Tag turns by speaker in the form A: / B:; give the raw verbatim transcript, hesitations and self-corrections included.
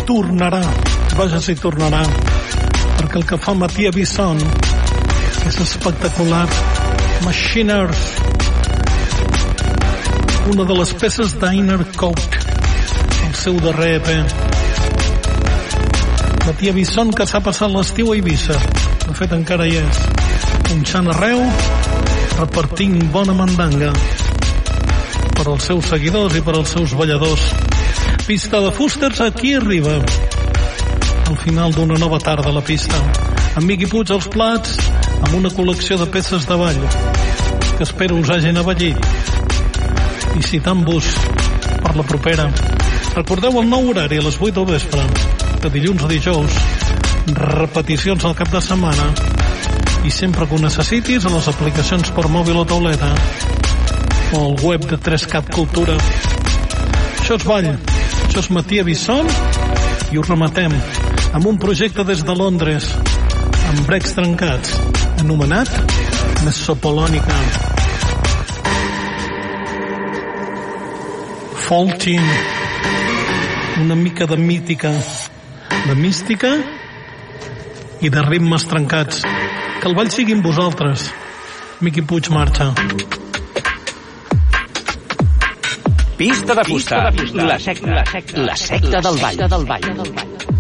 A: tornarà, vaja si tornarà, perquè el que fa Matia Bisson és espectacular. Machiners, una de les peces d'Inner Coat, el seu darrer E P. Matia Bisson, que s'ha passat l'estiu a Eivissa, de fet encara hi és, punxant arreu, repartint bona mandanga per als seus seguidors i per als seus balladors. Pista de Fusters, aquí arriba al final d'una nova tarda a la pista, amb Miqui Puig als plats, amb una col·lecció de peces de ball que espero us hagin avallit, i citant-vos per la propera. Recordeu el nou horari a les vuit del vespre, de dilluns a dijous, repeticions al cap de setmana, i sempre que ho necessitis a les aplicacions per mòbil o tauleta o al web de tres cap Cultura. Això és ball, això és Matia Bisson, i ho rematem amb un projecte des de Londres, amb breaks trencats, anomenat Mesopolònica. Faulting, una mica de mítica, de mística i de ritmes trencats. Que el ball sigui amb vosaltres. Miqui Puig marxa.
B: Pista de fusta, la secta, la secta del ball.